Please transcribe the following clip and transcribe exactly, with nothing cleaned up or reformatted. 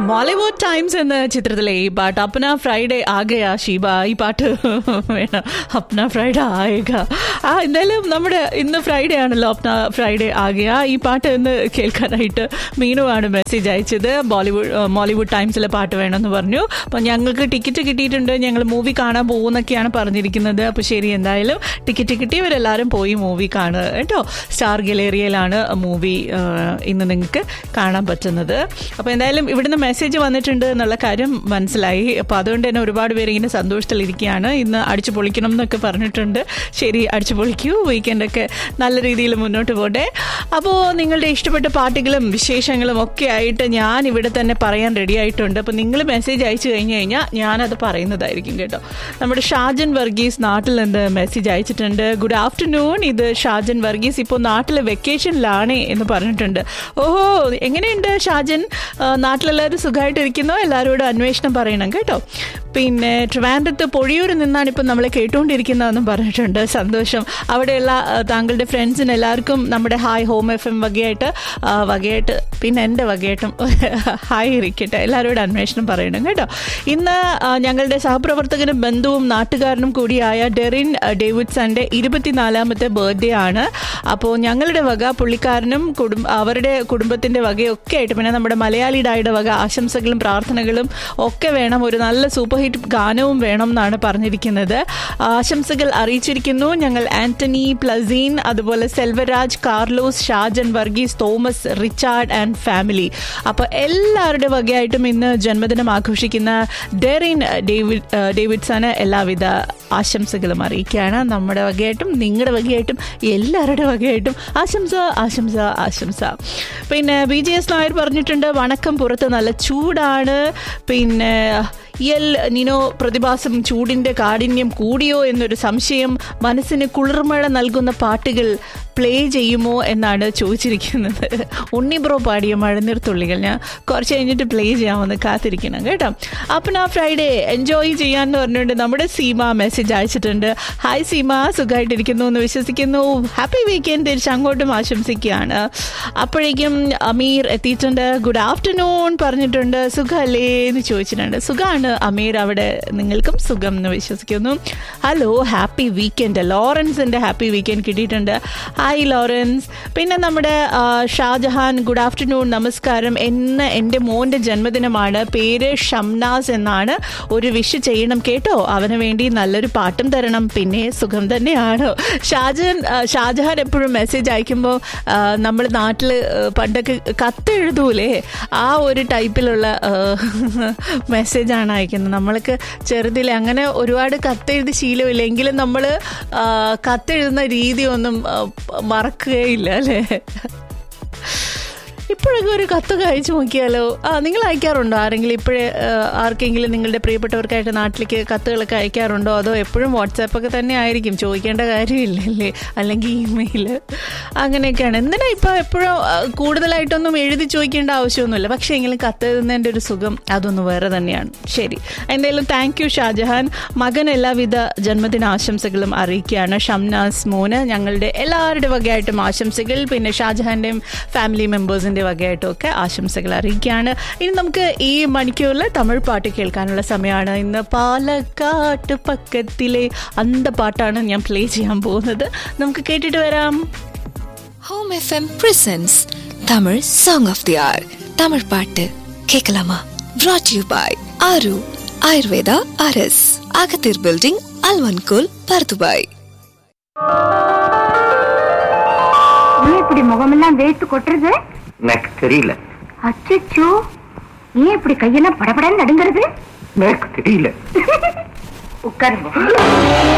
Bollywood times എന്ന ചിത്രത്തിലെ ഈ പാട്ട് അപ്ന ഫ്രൈഡേ ആകെയാ ഷീബ, ഈ പാട്ട് വേണം. അപ്ന ഫ്രൈഡേ ആയേക. ആ എന്തായാലും നമ്മുടെ ഇന്ന് ഫ്രൈഡേ ആണല്ലോ, അപ്ന ഫ്രൈഡേ ആകെയാ. ഈ പാട്ട് ഇന്ന് കേൾക്കാനായിട്ട് മീനുവാണ് മെസ്സേജ് അയച്ചത്. ബോളിവുഡ് ബോളിവുഡ് ടൈംസിലെ പാട്ട് വേണമെന്ന് പറഞ്ഞു. അപ്പം ഞങ്ങൾക്ക് ടിക്കറ്റ് കിട്ടിയിട്ടുണ്ട്, ഞങ്ങൾ മൂവി കാണാൻ പോകുന്നൊക്കെയാണ് പറഞ്ഞിരിക്കുന്നത്. അപ്പോൾ ശരി, എന്തായാലും ടിക്കറ്റ് കിട്ടിയവരെല്ലാവരും പോയി മൂവി കാണുക കേട്ടോ. സ്റ്റാർ ഗലേറിയയിലാണ് മൂവി ഇന്ന് നിങ്ങൾക്ക് കാണാൻ പറ്റുന്നത്. അപ്പോൾ എന്തായാലും ഇവിടുന്ന് മെസ്സേജ് വന്നിട്ടുണ്ട് എന്നുള്ള കാര്യം മനസ്സിലായി. അപ്പോൾ അതുകൊണ്ട് തന്നെ ഒരുപാട് പേര് ഇങ്ങനെ സന്തോഷത്തിലിരിക്കുകയാണ്. ഇന്ന് അടിച്ചു പൊളിക്കണം എന്നൊക്കെ പറഞ്ഞിട്ടുണ്ട്. ശരി, അടിച്ചു പൊളിക്കൂ, വീക്കെൻഡൊക്കെ നല്ല രീതിയിൽ മുന്നോട്ട് പോട്ടെ. അപ്പോൾ നിങ്ങളുടെ ഇഷ്ടപ്പെട്ട പാട്ടുകളും വിശേഷങ്ങളും ഒക്കെ ആയിട്ട് ഞാൻ ഇവിടെ തന്നെ പറയാൻ റെഡി ആയിട്ടുണ്ട്. അപ്പോൾ നിങ്ങൾ മെസ്സേജ് അയച്ചു കഴിഞ്ഞ് കഴിഞ്ഞാൽ ഞാനത് പറയുന്നതായിരിക്കും കേട്ടോ. നമ്മുടെ ഷാജൻ വർഗീസ് നാട്ടിൽ നിന്ന് മെസ്സേജ് അയച്ചിട്ടുണ്ട്. ഗുഡ് ആഫ്റ്റർനൂൺ, ഇത് ഷാജൻ വർഗീസ് ഇപ്പോൾ നാട്ടിൽ വെക്കേഷനിലാണ് എന്ന് പറഞ്ഞിട്ടുണ്ട്. ഓഹോ, എങ്ങനെയുണ്ട് ഷാജൻ? നാട്ടിലെല്ലാവരും സുഖമായിട്ടിരിക്കുന്നോ? എല്ലാവരോടും അന്വേഷണം പറയണം കേട്ടോ. പിന്നെ ട്രിവാൻഡ്രത്ത് പൊഴിയൂർ നിന്നാണ് ഇപ്പം നമ്മളെ കേട്ടുകൊണ്ടിരിക്കുന്നതെന്നും പറഞ്ഞിട്ടുണ്ട്. സന്തോഷം. അവിടെയുള്ള താങ്കളുടെ ഫ്രണ്ട്സിന് എല്ലാവർക്കും നമ്മുടെ ഹായ് ഹോം എഫ് എം വകയായിട്ട് വകയായിട്ട് പിന്നെ എൻ്റെ വകയായിട്ടും ഹായ് ഇരിക്കട്ടെ. എല്ലാവരോടും അന്വേഷണം പറയണം കേട്ടോ. ഇന്ന് ഞങ്ങളുടെ സഹപ്രവർത്തകനും ബന്ധുവും നാട്ടുകാരനും കൂടിയായ ഡെറിൻ ഡേവിഡ്സന്റെ ഇരുപത്തിനാലാമത്തെ ബർത്ത്ഡേ ആണ്. അപ്പോൾ ഞങ്ങളുടെ വക പുള്ളിക്കാരനും കുടുംബ അവരുടെ കുടുംബത്തിൻ്റെ വകയൊക്കെ ആയിട്ട് പിന്നെ നമ്മുടെ മലയാളി ഡായുടെ വക ആശംസകളും പ്രാർത്ഥനകളും ഒക്കെ വേണം. ഒരു നല്ല സൂപ്പർ ഹിറ്റ് ഗാനവും വേണം എന്നാണ് പറഞ്ഞിരിക്കുന്നത്. ആശംസകൾ അറിയിച്ചിരിക്കുന്നു ഞങ്ങൾ ആന്റണി, പ്ലസീൻ, അതുപോലെ Selvaraj, Carlos, Shajan Varghese, Thomas, Richard and family. അപ്പോൾ എല്ലാവരുടെ വകയായിട്ടും ഇന്ന് ജന്മദിനം ആഘോഷിക്കുന്ന ഡെറിൻ ഡേവിഡ് ഡേവിഡ്സന് എല്ലാവിധ ആശംസകളും അറിയിക്കുകയാണ്. നമ്മുടെ വകയായിട്ടും നിങ്ങളുടെ വകയായിട്ടും എല്ലാവരുടെ വകയായിട്ടും ആശംസ ആശംസ ആശംസ. പിന്നെ ബി ജെ എസ് നായർ പറഞ്ഞിട്ടുണ്ട്, വണക്കം, പുറത്ത് നല്ല ചൂടാണ്. പിന്നെ എൽ നിനോ പ്രതിഭാസം, ചൂടിൻ്റെ കാഠിന്യം കൂടിയോ എന്നൊരു സംശയം. മനസ്സിന് കുളിർമഴ നൽകുന്ന പാട്ടുകൾ പ്ലേ ചെയ്യുമോ എന്നാണ് ചോദിച്ചിരിക്കുന്നത്. ഉണ്ണി ബ്രോ പാടിയ മഴനീർത്തുള്ളികൾ ഞാൻ കുറച്ച് കഴിഞ്ഞിട്ട് പ്ലേ ചെയ്യാമെന്ന് കാത്തിരിക്കണം കേട്ടോ. അപ്പം ആ ഫ്രൈഡേ എൻജോയ് ചെയ്യാമെന്ന് പറഞ്ഞുകൊണ്ട് നമ്മുടെ സീമ മെസ്സേജ് അയച്ചിട്ടുണ്ട്. ഹായ് സീമ, സുഖമായിട്ടിരിക്കുന്നു എന്ന് വിശ്വസിക്കുന്നു. ഹാപ്പി വീക്കെൻഡ് തിരിച്ച് അങ്ങോട്ടും ആശംസിക്കുകയാണ്. അപ്പോഴേക്കും അമീർ എത്തിയിട്ടുണ്ട്. ഗുഡ് ആഫ്റ്റർനൂൺ പറഞ്ഞിട്ടുണ്ട്. സുഖമല്ലേ എന്ന് ചോദിച്ചിട്ടുണ്ട്. സുഖമാണ് അമീർ, അവിടെ നിങ്ങൾക്കും സുഖം എന്ന് വിശ്വസിക്കുന്നു. Hello, happy weekend. ലോറൻസിൻ്റെ happy weekend കിട്ടിയിട്ടുണ്ട്. Hi Lawrence. പിന്നെ നമ്മുടെ ഷാജഹാൻ, ഗുഡ് ആഫ്റ്റർനൂൺ, നമസ്കാരം. എന്ന് എൻ്റെ മോൻ്റെ ജന്മദിനമാണ്, പേര് ഷംനാസ് എന്നാണ്. ഒരു വിഷ് ചെയ്യണം കേട്ടോ, അവന് വേണ്ടി നല്ലൊരു പാട്ടും തരണം. പിന്നെ സുഖം തന്നെയാണ്. ഷാജഹാൻ ഷാജഹാൻ എപ്പോഴും മെസ്സേജ് അയക്കുമ്പോൾ നമ്മൾ നാട്ടിൽ പണ്ടൊക്കെ കത്തെഴുതൂലേ, ആ ഒരു ടൈപ്പിലുള്ള മെസ്സേജാണ് അയക്കുന്നത്. നമ്മൾക്ക് ചെറുതിലെ അങ്ങനെ ഒരുപാട് കത്തെഴുതി ശീലമില്ല, എങ്കിലും നമ്മൾ കത്തെഴുതുന്ന രീതി ഒന്നും മറക്കുകയില്ല അല്ലേ. ഇപ്പോഴൊക്കെ ഒരു കത്തൊക്കെ അയച്ചു നോക്കിയാലോ? ആ, നിങ്ങൾ അയക്കാറുണ്ടോ ആരെങ്കിലും? ഇപ്പോഴേ ആർക്കെങ്കിലും നിങ്ങളുടെ പ്രിയപ്പെട്ടവർക്കായിട്ട് നാട്ടിലേക്ക് കത്തുകളൊക്കെ അയക്കാറുണ്ടോ? അതോ എപ്പോഴും വാട്സാപ്പൊക്കെ തന്നെ ആയിരിക്കും, ചോദിക്കേണ്ട കാര്യമില്ലല്ലേ, അല്ലെങ്കിൽ ഇമെയിൽ അങ്ങനെയൊക്കെയാണ്. എന്തിനാ ഇപ്പോൾ എപ്പോഴും കൂടുതലായിട്ടൊന്നും എഴുതി ചോദിക്കേണ്ട ആവശ്യമൊന്നുമില്ല. പക്ഷേ എങ്കിലും കത്തെഴുതുന്നതിൻ്റെ ഒരു സുഖം അതൊന്ന് വേറെ തന്നെയാണ്. ശരി, എന്തായാലും താങ്ക് യു ഷാജഹാൻ. മകൻ എല്ലാവിധ ജന്മദിന ആശംസകളും അറിയിക്കുകയാണ്. ഷംനാസ് മോന് ഞങ്ങളുടെ എല്ലാവരുടെ വകയായിട്ടും ആശംസകൾ. പിന്നെ ഷാജഹാൻ്റെയും ഫാമിലി മെമ്പേഴ്സിൻ്റെ വകയായിട്ടും ഒക്കെ ആശംസകൾ അറിയിക്കുകയാണ്. ഇനി നമുക്ക് ഈ മണിക്കൂറിൽ തമിഴ് പാട്ട് കേൾക്കാനുള്ള സമയമാണ്. ഇന്ന് പാലക്കാട്ട് പക്കത്തിലെ അന്ത പാട്ടാണ് ഞാൻ പ്ലേ ചെയ്യാൻ പോകുന്നത്. നമുക്ക് കേട്ടിട്ട് വരാം. Home F M presents Tamil song of the R. Tamil പാട്ട് കേൾക്കലാമാ? brought to you by ആരു ആയുർവേദ ആർഎസ്, അകത്തീർ ബിൽഡിംഗ്, അൽവൻകൂൽ, பர்துபாய். இப்படி முகமெல்லாம் வேர்த்து கொட்டுறது எனக்கு தெரியல. அச்சச்சோ, ஏன் இப்படி கையெல்லாம் படபடன்னு நடுங்கிறது? எனக்கு தெரியல. உட்காருங்க.